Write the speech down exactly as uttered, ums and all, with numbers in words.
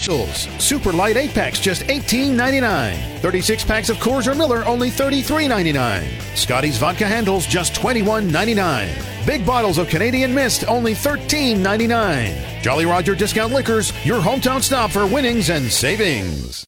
Specials. Super Light eight packs, just eighteen ninety-nine. thirty-six packs of Coors or Miller, only thirty-three ninety-nine. Scotty's Vodka Handles, just twenty-one ninety-nine. Big bottles of Canadian Mist, only thirteen ninety-nine. Jolly Roger Discount Liquors, your hometown stop for winnings and savings.